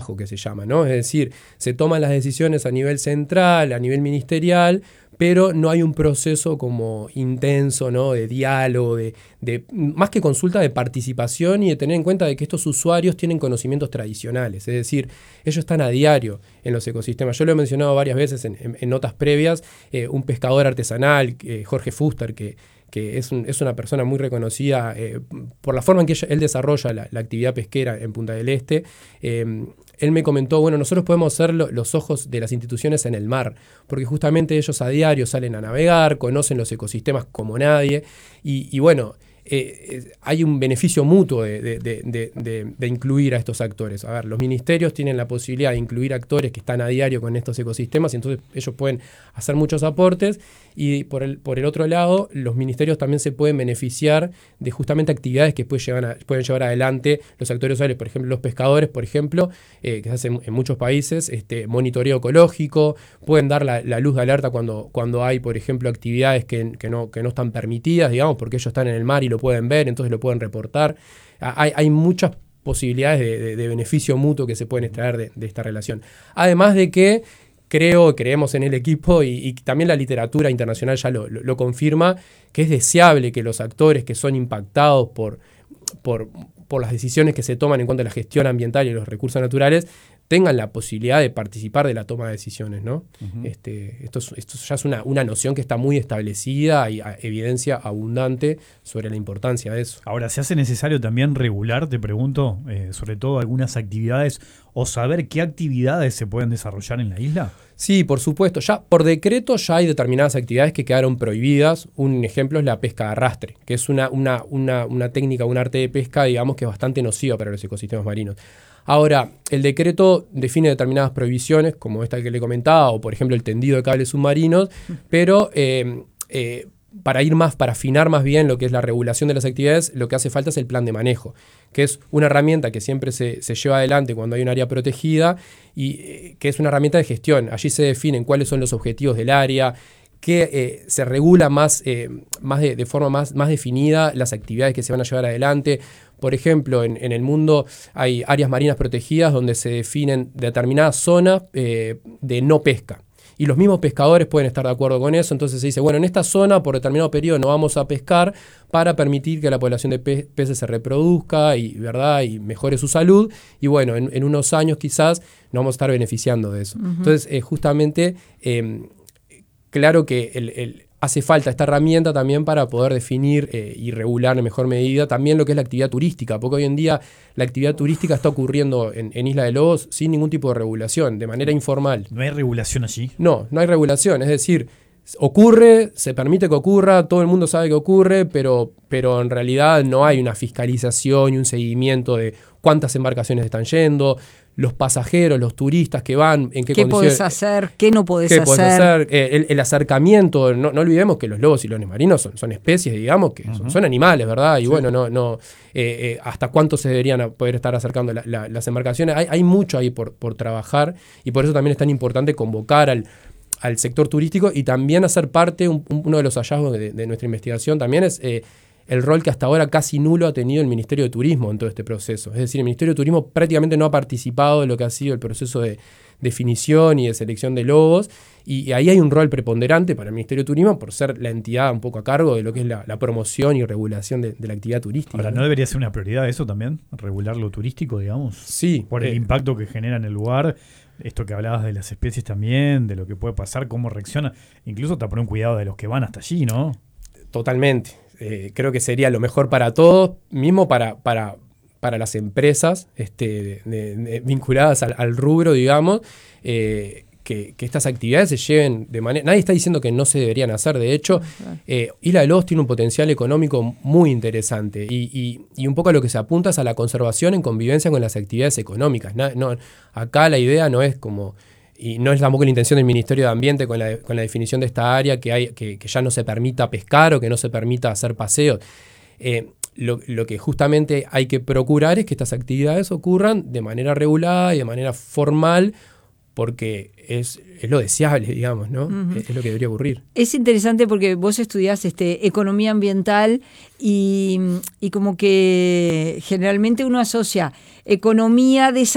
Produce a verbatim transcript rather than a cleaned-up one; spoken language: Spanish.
trabajo que se llama, ¿no? Es decir, se toman las decisiones a nivel central, a nivel ministerial, pero no hay un proceso como intenso, ¿no? De diálogo, de, de más que consulta, de participación y de tener en cuenta de que estos usuarios tienen conocimientos tradicionales, es decir, ellos están a diario en los ecosistemas. Yo lo he mencionado varias veces en, en, en notas previas, eh, un pescador artesanal, eh, Jorge Fuster, que que es, un, es una persona muy reconocida eh, por la forma en que ella, él desarrolla la, la actividad pesquera en Punta del Este. Eh, él me comentó, bueno, nosotros podemos ser lo, los ojos de las instituciones en el mar, porque justamente ellos a diario salen a navegar, conocen los ecosistemas como nadie, y, y bueno, Eh, eh, hay un beneficio mutuo de, de, de, de, de, de incluir a estos actores. A ver, los ministerios tienen la posibilidad de incluir actores que están a diario con estos ecosistemas y entonces ellos pueden hacer muchos aportes y por el, por el otro lado, los ministerios también se pueden beneficiar de justamente actividades que pueden llevar, a, pueden llevar adelante los actores sociales. Por ejemplo, los pescadores, por ejemplo, eh, que se hace en, en muchos países, este, monitoreo ecológico, pueden dar la, la luz de alerta cuando, cuando hay, por ejemplo, actividades que, que, no, que no están permitidas, digamos, porque ellos están en el mar y lo pueden ver, entonces lo pueden reportar. Hay, hay muchas posibilidades de, de, de beneficio mutuo que se pueden extraer de, de esta relación. Además de que creo, creemos en el equipo y, y también la literatura internacional ya lo, lo, lo confirma, que es deseable que los actores que son impactados por, por, por las decisiones que se toman en cuanto a la gestión ambiental y los recursos naturales tengan la posibilidad de participar de la toma de decisiones, ¿no? Uh-huh. Este, esto, es, esto ya es una, una noción que está muy establecida y a, evidencia abundante sobre la importancia de eso. Ahora, ¿se hace necesario también regular, te pregunto, eh, sobre todo algunas actividades o saber qué actividades se pueden desarrollar en la isla? Sí, por supuesto. Ya por decreto ya hay determinadas actividades que quedaron prohibidas. Un ejemplo es la pesca de arrastre, que es una, una, una, una técnica, un arte de pesca, digamos, que es bastante nociva para los ecosistemas marinos. Ahora, el decreto define determinadas prohibiciones, como esta que le comentaba, o por ejemplo el tendido de cables submarinos, pero eh, eh, para ir más, para afinar más bien lo que es la regulación de las actividades, lo que hace falta es el plan de manejo, que es una herramienta que siempre se, se lleva adelante cuando hay un área protegida y eh, que es una herramienta de gestión. Allí se definen cuáles son los objetivos del área, que eh, se regula más, eh, más de, de forma más, más definida las actividades que se van a llevar adelante. Por ejemplo, en, en el mundo hay áreas marinas protegidas donde se definen determinadas zonas eh, de no pesca. Y los mismos pescadores pueden estar de acuerdo con eso. Entonces se dice, bueno, en esta zona por determinado periodo no vamos a pescar para permitir que la población de pe- peces se reproduzca y, ¿verdad? y mejore su salud. Y bueno, en, en unos años quizás nos vamos a estar beneficiando de eso. Uh-huh. Entonces, eh, justamente... Eh, Claro que el, el, hace falta esta herramienta también para poder definir eh, y regular en mejor medida también lo que es la actividad turística, porque hoy en día la actividad turística está ocurriendo en, en Isla de Lobos sin ningún tipo de regulación, de manera informal. ¿No hay regulación allí? No, no hay regulación, es decir, ocurre, se permite que ocurra, todo el mundo sabe que ocurre, pero, pero en realidad no hay una fiscalización y un seguimiento de cuántas embarcaciones están yendo, los pasajeros, los turistas que van, en qué, ¿Qué condiciones. podés hacer? ¿Qué no podés ¿Qué hacer? podés hacer? Eh, el, el acercamiento, no, no olvidemos que los lobos y leones marinos son, son especies, digamos, que uh-huh. son, son animales, ¿verdad? Y sí. bueno, no, no, eh, eh, ¿hasta cuánto se deberían poder estar acercando la, la, las embarcaciones? Hay, hay mucho ahí por, por trabajar y por eso también es tan importante convocar al, al sector turístico y también hacer parte, un, uno de los hallazgos de, de nuestra investigación también es... Eh, el rol que hasta ahora casi nulo ha tenido el Ministerio de Turismo en todo este proceso. Es decir, el Ministerio de Turismo prácticamente no ha participado de lo que ha sido el proceso de definición y de selección de lobos, y, y ahí hay un rol preponderante para el Ministerio de Turismo por ser la entidad un poco a cargo de lo que es la, la promoción y regulación de, de la actividad turística. Ahora, ¿no debería ser una prioridad eso también? Regular lo turístico, digamos. Sí. Por el eh, impacto que genera en el lugar, esto que hablabas de las especies también, de lo que puede pasar, cómo reacciona, incluso hasta por un cuidado de los que van hasta allí, ¿no? Totalmente. Eh, creo que sería lo mejor para todos, mismo para, para, para las empresas este, de, de, vinculadas al, al rubro, digamos, eh, que, que estas actividades se lleven de manera... Nadie está diciendo que no se deberían hacer, de hecho, eh, Isla de Lobos tiene un potencial económico muy interesante y, y, y un poco a lo que se apunta es a la conservación en convivencia con las actividades económicas. No, no, acá la idea no es como... Y no es tampoco la intención del Ministerio de Ambiente con la, con la definición de esta área que, hay, que, que ya no se permita pescar o que no se permita hacer paseos. Eh, lo, lo que justamente hay que procurar es que estas actividades ocurran de manera regulada y de manera formal, porque es, es lo deseable, digamos, ¿no? Uh-huh. Es, es lo que debería ocurrir. Es interesante porque vos estudiás este, economía ambiental y, y como que generalmente uno asocia economía de